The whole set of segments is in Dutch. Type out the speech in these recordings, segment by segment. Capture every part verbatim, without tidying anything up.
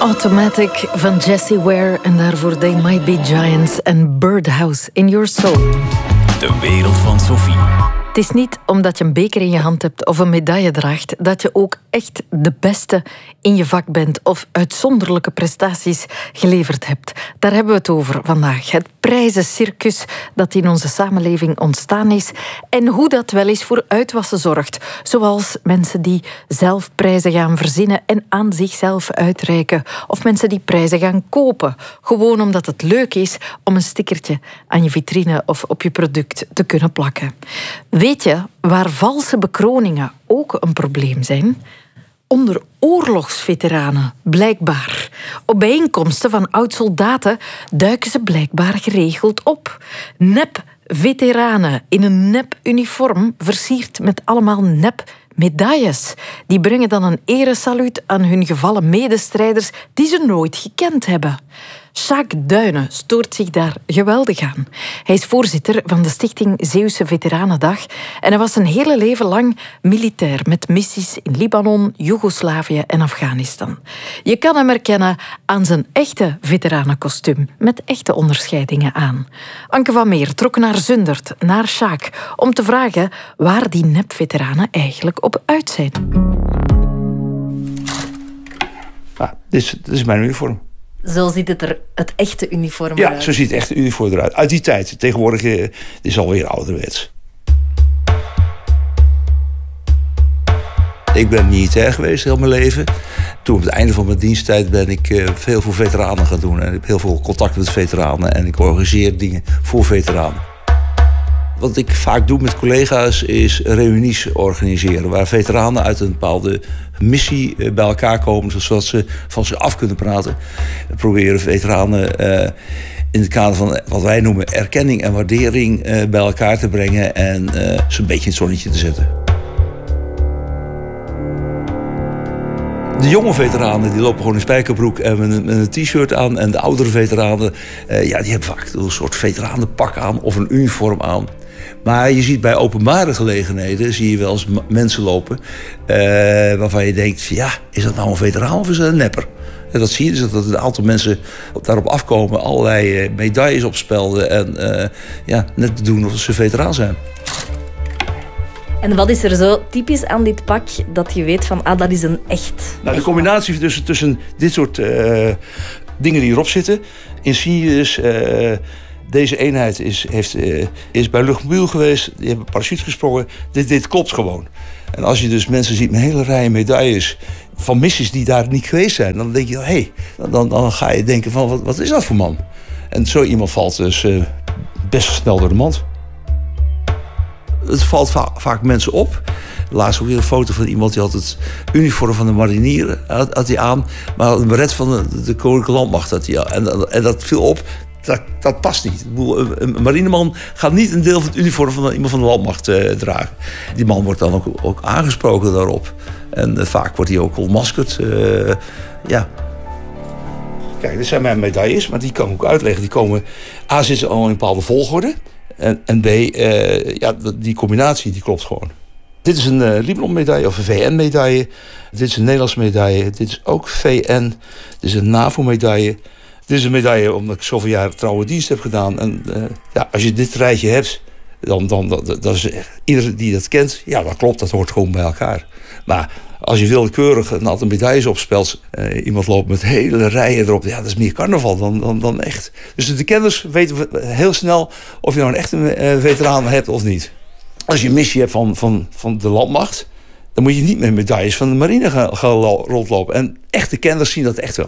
Automatic van Jessie Ware en daarvoor They Might Be Giants en Birdhouse in Your Soul. De wereld van Sophie. Het is niet omdat je een beker in je hand hebt of een medaille draagt dat je ook echt de beste in je vak bent of uitzonderlijke prestaties geleverd hebt. Daar hebben we het over vandaag. Het prijzencircus dat in onze samenleving ontstaan is en hoe dat wel eens voor uitwassen zorgt. Zoals mensen die zelf prijzen gaan verzinnen en aan zichzelf uitreiken. Of mensen die prijzen gaan kopen. Gewoon omdat het leuk is om een stickertje aan je vitrine of op je product te kunnen plakken. Weet je waar valse bekroningen ook een probleem zijn? Onder oorlogsveteranen, blijkbaar. Op bijeenkomsten van oud-soldaten duiken ze blijkbaar geregeld op. Nep-veteranen in een nep-uniform, versierd met allemaal nep-medailles. Die brengen dan een eresaluut aan hun gevallen medestrijders die ze nooit gekend hebben. Sjaak Duinen stoort zich daar geweldig aan. Hij is voorzitter van de stichting Zeeuwse Veteranendag en hij was zijn hele leven lang militair met missies in Libanon, Joegoslavië en Afghanistan. Je kan hem herkennen aan zijn echte veteranenkostuum met echte onderscheidingen aan. Anke van Meer trok naar Zundert, naar Sjaak, om te vragen waar die nep-veteranen eigenlijk op uit zijn. Ah, dit is, dit is mijn uniform. Zo ziet het er, het echte uniform ja, eruit. Ja, zo ziet het echte uniform eruit. Uit die tijd. Tegenwoordig uh, is het alweer ouderwets. Ik ben militair geweest heel mijn leven. Toen op het einde van mijn diensttijd ben ik uh, veel voor veteranen gaan doen. En ik heb heel veel contact met veteranen. En ik organiseer dingen voor veteranen. Wat ik vaak doe met collega's is reunies organiseren. Waar veteranen uit een bepaalde missie bij elkaar komen, zodat ze van zich af kunnen praten. We proberen veteranen uh, in het kader van wat wij noemen erkenning en waardering uh, bij elkaar te brengen en uh, ze een beetje in het zonnetje te zetten. De jonge veteranen die lopen gewoon in spijkerbroek en met een, een t-shirt aan. En de oudere veteranen uh, ja, die hebben vaak een soort veteranenpak aan of een uniform aan. Maar je ziet bij openbare gelegenheden zie je wel eens mensen lopen uh, waarvan je denkt, ja, is dat nou een veteraan of is dat een nepper? En dat zie je dus dat een aantal mensen daarop afkomen, allerlei medailles opspelden en uh, ja, net te doen of ze veteraan zijn. En wat is er zo typisch aan dit pak dat je weet van, ah, dat is een echt... Nou, de combinatie tussen, tussen dit soort uh, dingen die erop zitten, insignes. Uh, deze eenheid is, heeft, uh, is bij Luchtmobiel geweest, die hebben parachute gesprongen. Dit, dit klopt gewoon. En als je dus mensen ziet met hele rijen medailles van missies die daar niet geweest zijn, dan denk je, hé, hey, dan, dan ga je denken van, wat, wat is dat voor man? En zo iemand valt dus uh, best snel door de mand. Het valt va- vaak mensen op. Laatst ook weer een foto van iemand die had het uniform van de marinieren had, had hij aan, maar een beret van de, de Koninklijke Landmacht had hij aan. En, en dat viel op. Dat, dat past niet. Een, een marineman gaat niet een deel van het uniform van iemand van de landmacht uh, dragen. Die man wordt dan ook, ook aangesproken daarop. En uh, vaak wordt hij ook ontmaskerd. Uh, ja. Kijk, dit zijn mijn medailles, maar die kan ik ook uitleggen. Die komen, A, zitten al in een bepaalde volgorde. En, en B, uh, ja, die combinatie die klopt gewoon. Dit is een uh, Libanon-medaille of een V N-medaille. Dit is een Nederlandse medaille. Dit is ook V N. Dit is een NAVO-medaille. Dit is een medaille omdat ik zoveel jaar trouwe dienst heb gedaan. En uh, ja, als je dit rijtje hebt, dan, dan dat, dat is iedereen die dat kent. Ja, dat klopt, dat hoort gewoon bij elkaar. Maar als je willekeurig een aantal medailles opspelt, uh, iemand loopt met hele rijen erop, ja, dat is meer carnaval dan, dan, dan echt. Dus de kenners weten heel snel of je nou een echte uh, veteraan hebt of niet. Als je een missie hebt van, van, van de landmacht, dan moet je niet met medailles van de marine gaan, gaan rondlopen. En echte kenners zien dat echt wel.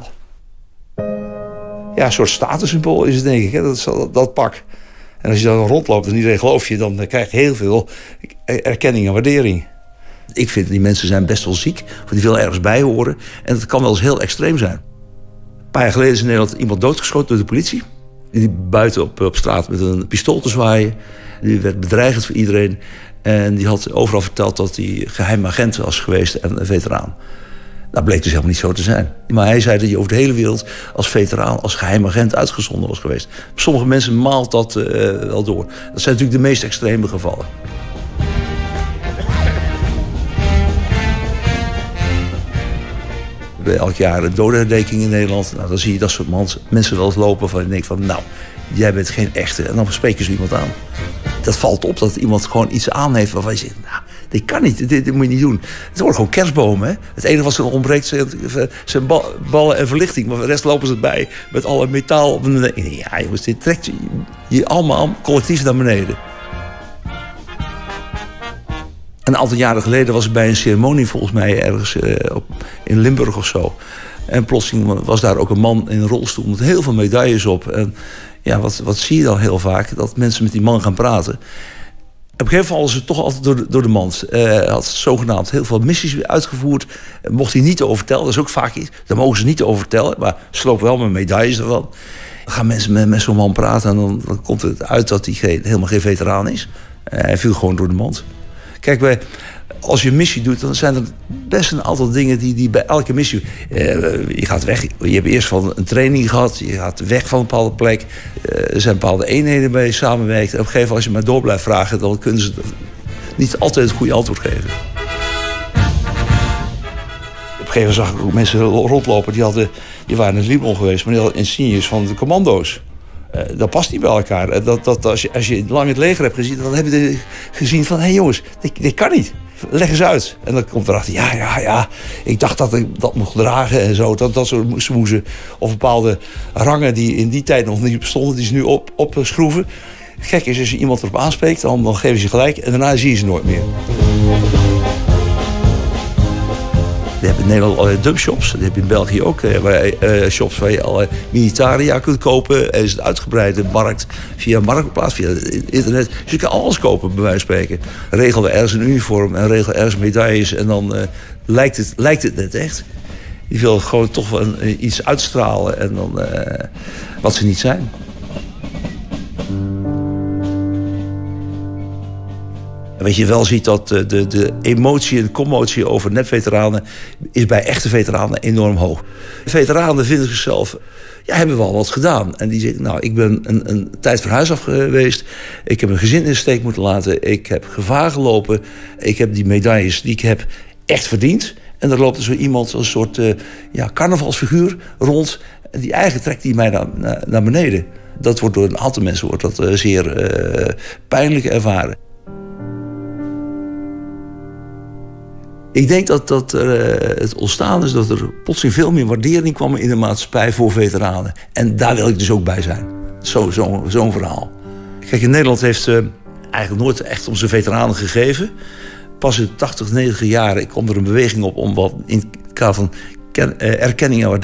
Ja, een soort statussymbool is het, denk ik, hè? Dat, is dat, dat pak. En als je dan rondloopt en iedereen gelooft je, dan krijg je heel veel erkenning en waardering. Ik vind die mensen zijn best wel ziek, of die willen ergens bij horen. En dat kan wel eens heel extreem zijn. Een paar jaar geleden is in Nederland iemand doodgeschoten door de politie. Die buiten op, op straat met een pistool te zwaaien. Die werd bedreigend voor iedereen. En die had overal verteld dat hij geheim agent was geweest en een veteraan. Dat bleek dus helemaal niet zo te zijn. Maar hij zei dat je over de hele wereld als veteraan, als geheim agent uitgezonden was geweest. Sommige mensen maalt dat uh, wel door. Dat zijn natuurlijk de meest extreme gevallen. We hebben elk jaar een dodenherdenking in Nederland. Nou, dan zie je dat soort mensen wel eens lopen van je denkt van, nou, jij bent geen echte. En dan spreken ze iemand aan. Dat valt op dat iemand gewoon iets aan heeft waarvan je zegt, nou, dit kan niet, dit, dit moet je niet doen. Het worden gewoon kerstbomen, hè. Het enige wat ze ontbreekt zijn, zijn ballen en verlichting. Maar de rest lopen ze bij met alle metaal. Ja, jongens, dit trekt je allemaal collectief naar beneden. Een aantal jaren geleden was ik bij een ceremonie, volgens mij ergens uh, op, in Limburg of zo. En plotseling was daar ook een man in een rolstoel met heel veel medailles op. En ja, wat, wat zie je dan heel vaak? Dat mensen met die man gaan praten. Op een gegeven moment was het toch altijd door de, door de mand. Hij uh, had zogenaamd heel veel missies uitgevoerd. Mocht hij niet over vertellen, dat is ook vaak iets. Daar mogen ze niet over vertellen, maar ze lopen wel met medailles ervan. Dan gaan mensen met, met zo'n man praten en dan, dan komt het uit dat hij geen, helemaal geen veteraan is. Uh, hij viel gewoon door de mand. Kijk, bij, als je een missie doet, dan zijn er best een aantal dingen die, die bij elke missie... Uh, je gaat weg, je hebt eerst van een training gehad, je gaat weg van een bepaalde plek. Uh, er zijn bepaalde eenheden mee samenwerkt. En op een gegeven moment, als je maar door blijft vragen, dan kunnen ze niet altijd het goede antwoord geven. Op een gegeven moment zag ik ook mensen rondlopen, die, hadden, die waren in Libanon geweest, maar die hadden insignes van de commando's. Uh, dat past niet bij elkaar. Dat, dat, als, je, als je lang het leger hebt gezien, dan heb je gezien van, hé hey jongens, dit, dit kan niet. Leg eens uit. En dan komt erachter, ja, ja, ja, ik dacht dat ik dat mocht dragen en zo. Dat, dat soort smoezen. Of bepaalde rangen die in die tijd nog niet bestonden, die ze nu op, opschroeven. Gek is, als je iemand erop aanspreekt, dan, dan geven ze gelijk en daarna zie je ze nooit meer. We hebben in Nederland allerlei dumpshops. Dat heb je in België ook. Waar, uh, shops waar je allerlei militaria kunt kopen. Er is een uitgebreide markt via Marktplaats, via het internet. Dus je kan alles kopen, bij wijze van spreken. Regel er ergens een uniform en regel ergens medailles. En dan uh, lijkt, het, lijkt het net echt. Die wil gewoon toch wel een, iets uitstralen en dan uh, wat ze niet zijn. Wat je wel ziet, dat de, de, de emotie en de commotie over nepveteranen is bij echte veteranen enorm hoog. Veteranen vinden zichzelf, ja, hebben wel wat gedaan. En die zeggen, nou, ik ben een, een tijd van huis af geweest. Ik heb een gezin in de steek moeten laten. Ik heb gevaar gelopen. Ik heb die medailles die ik heb echt verdiend. En dan loopt er zo iemand, een soort uh, ja, carnavalsfiguur rond. En die eigen trekt die mij naar, naar, naar beneden. Dat wordt door een aantal mensen wordt dat, uh, zeer uh, pijnlijk ervaren. Ik denk dat, dat uh, het ontstaan is dat er plotseling veel meer waardering kwam in de maatschappij voor veteranen. En daar wil ik dus ook bij zijn. Zo, zo, zo'n verhaal. Kijk, in Nederland heeft uh, eigenlijk nooit echt om zijn veteranen gegeven. Pas in de tachtig, negentig jaren komt er een beweging op om wat in het kader van ken, uh, erkenning en waardering